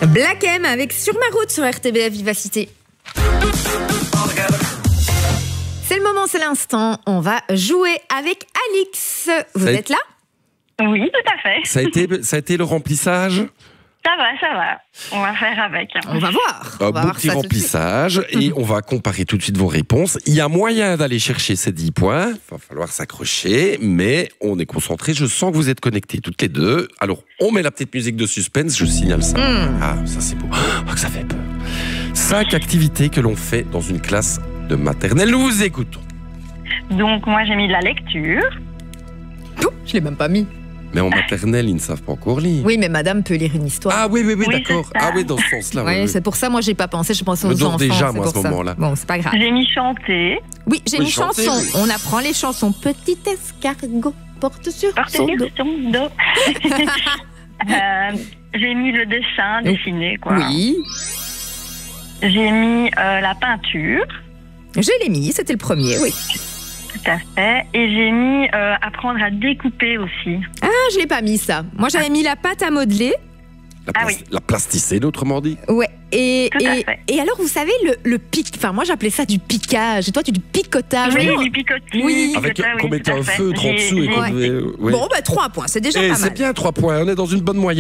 Black M avec Sur ma route sur RTBF Vivacité. C'est le moment, c'est l'instant. On va jouer avec Alix. Vous êtes là ? Oui, tout à fait. Ça a été le remplissage ? Ça va. On va faire avec. On va voir. On va Beau voir petit ça remplissage et on va comparer tout de suite vos réponses. Il y a moyen d'aller chercher ces 10 points. Il va falloir s'accrocher, mais on est concentrés. Je sens que vous êtes connectés toutes les deux. Alors, on met la petite musique de suspense, je signale ça. Ah, ça c'est beau. Oh, que ça fait peur. 5 activités que l'on fait dans une classe de maternelle. Nous vous écoutons. Donc, moi, j'ai mis de la lecture. Je l'ai même pas mis. Mais en maternelle, ils ne savent pas encore lire. Oui, mais madame peut lire une histoire. Ah oui, Oui, d'accord. c'est ça. Ah oui, dans ce sens-là. Oui, oui. c'est pour ça, moi, j'ai pas pensé. Je pensais Me aux dors enfants. déjà, c'est moi, à pour ce ça. moment-là. Bon, c'est pas grave. J'ai mis chanter. Oui, j'ai Oui, une chanter, chanson. oui. On apprend les chansons. Petit escargot porte sur Porter son sur dos. son dos. J'ai mis le dessin, dessiner, quoi. Oui, J'ai mis la peinture. je l'ai mis. C'était le premier, oui. Tout à fait. Et j'ai mis apprendre à découper aussi. Ah, je l'ai pas mis ça. Moi, j'avais mis la pâte à modeler. La plasticine, autrement dit. Ouais. Et Tout à fait. alors, vous savez, le pic. Enfin, moi, j'appelais ça du piquage. Et toi, tu dis picotage. Oui, Oui. du picotis. Oui. Avec tout à- qu'on oui, mettait tout à un fait. feutre en dessous et qu'on J'ai- devait... ouais. Bon, 3 points. C'est déjà Eh, pas c'est mal. bien 3 points, on est dans une bonne moyenne.